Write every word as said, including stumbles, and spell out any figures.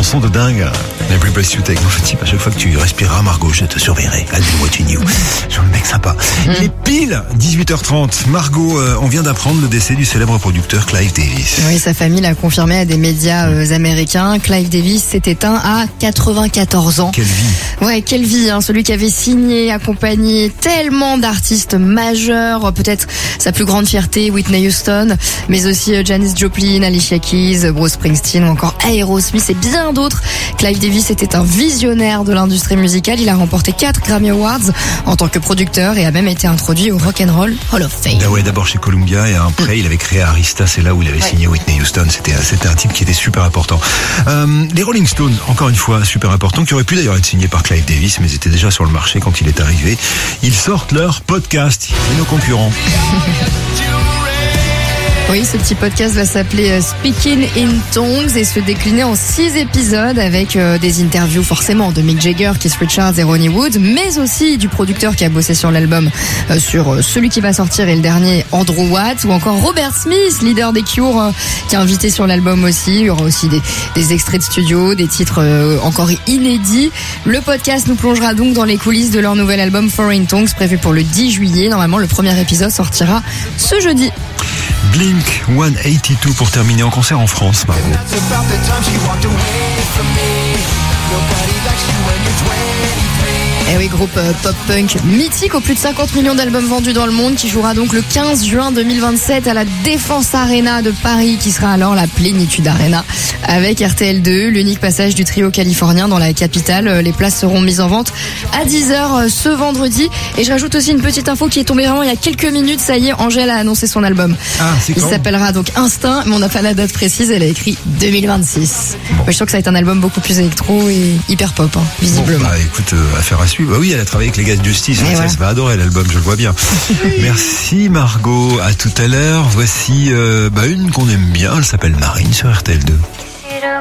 chanson de dingue. Every breath you take. En fait, à chaque fois que tu respireras, Margot, je te surveillerai. I'll be watching you. Je suis le mec sympa. Mm. Il est pile dix-huit heures trente. Margot, euh, on vient d'apprendre le décès du célèbre producteur Clive Davis. Oui, sa famille l'a confirmé à des médias euh, américains. Clive Davis s'est éteint à quatre-vingt-quatorze ans. Quelle vie. Ouais, quelle vie, hein. Celui qui avait signé, accompagné tellement d'artistes majeurs. Peut-être sa plus grande fierté, Whitney Houston, mais aussi euh, Janis Joplin, Alicia Keys, Bruce Springsteen ou encore Aerosmith et bien d'autres. Clive Davis était un visionnaire de l'industrie musicale. Il a remporté quatre Grammy Awards en tant que producteur et a même été introduit au Rock and Roll Hall of Fame. Ah ouais, d'abord chez Columbia et après mm. il avait créé Arista, c'est là où il avait ouais. signé Whitney Houston. C'était, c'était un type qui était super important. Euh, les Rolling Stones, encore une fois, super important, qui aurait pu d'ailleurs être signé par Clive Davis, mais ils étaient déjà sur le marché quand il est arrivé. Ils sortent leur podcast, et nos concurrents. Oui, ce petit podcast va s'appeler Speaking in Tongues et se décliner en six épisodes avec euh, des interviews forcément de Mick Jagger, Keith Richards et Ronnie Wood, mais aussi du producteur qui a bossé sur l'album, euh, sur euh, celui qui va sortir et le dernier, Andrew Watt, ou encore Robert Smith, leader des Cure, euh, qui est invité sur l'album aussi. Il y aura aussi des, des extraits de studio, des titres euh, encore inédits. Le podcast nous plongera donc dans les coulisses de leur nouvel album Foreign Tongues, prévu pour le dix juillet. Normalement, le premier épisode sortira ce jeudi. Blink cent quatre-vingt-douze pour terminer en concert en France, Margot. Eh oui, groupe euh, pop-punk mythique aux plus de cinquante millions d'albums vendus dans le monde, qui jouera donc le quinze juin deux mille vingt-sept à la Défense Arena de Paris, qui sera alors la Plénitude Arena, avec R T L deux, l'unique passage du trio californien dans la capitale. Les places seront mises en vente à dix heures ce vendredi. Et je rajoute aussi une petite info qui est tombée vraiment il y a quelques minutes. Ça y est, Angèle a annoncé son album. Ah, c'est Il quand s'appellera donc Instinct, mais on n'a pas la date précise. Elle a écrit deux mille vingt-six. Bon. Ouais, je sens que ça va être un album beaucoup plus électro et hyper pop, hein, visiblement. Bon, bah écoute, euh, affaire à suivre. Bah oui, elle a travaillé avec les gars de Justice. Ça, ouais. Ça va adorer l'album, je le vois bien. Merci Margot. À tout à l'heure. Voici euh, bah, une qu'on aime bien. Elle s'appelle Marine sur R T L deux.